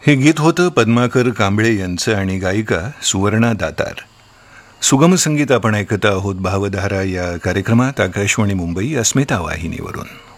हे गीत होतं पद्माकर कांबळे यांचं आणि गायिका सुवर्णा दातार. सुगम संगीत आपण ऐकत आहोत भावधारा या कार्यक्रमात आकाशवाणी मुंबई अस्मिता वाहिनीवरून.